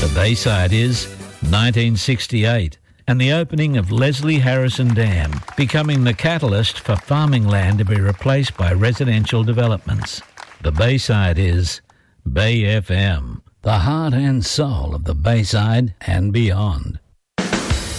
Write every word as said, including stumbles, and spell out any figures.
The Bayside is nineteen sixty-eight and the opening of Leslie Harrison Dam, becoming the catalyst for farming land to be replaced by residential developments. The Bayside is Bay F M, the heart and soul of the Bayside and beyond.